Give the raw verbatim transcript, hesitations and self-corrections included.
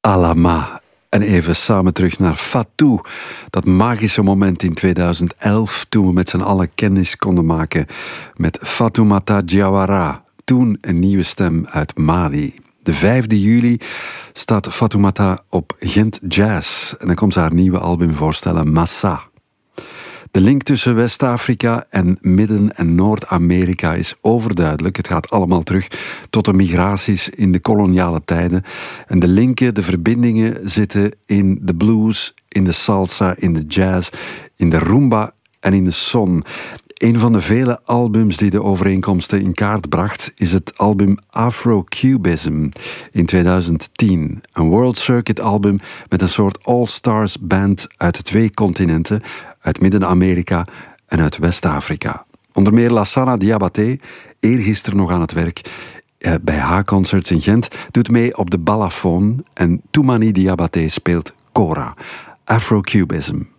Alama. En even samen terug naar Fatou. Dat magische moment in tweeduizend elf, toen we met z'n allen kennis konden maken met Fatoumata Diawara. Toen een nieuwe stem uit Mali. De vijfde juli staat Fatoumata op Gent Jazz. En dan komt ze haar nieuwe album voorstellen, Massa. De link tussen West-Afrika en Midden- en Noord-Amerika is overduidelijk. Het gaat allemaal terug tot de migraties in de koloniale tijden. En de linken, de verbindingen zitten in de blues, in de salsa, in de jazz, in de rumba en in de son. Een van de vele albums die de overeenkomsten in kaart bracht is het album Afro-Cubism in tweeduizend tien. Een World Circuit album met een soort all-stars band uit twee continenten, uit Midden-Amerika en uit West-Afrika. Onder meer Lassana Diabaté, eergisteren nog aan het werk bij H-Concerts in Gent, doet mee op de balafon en Toumani Diabaté speelt kora. Afro-Cubism.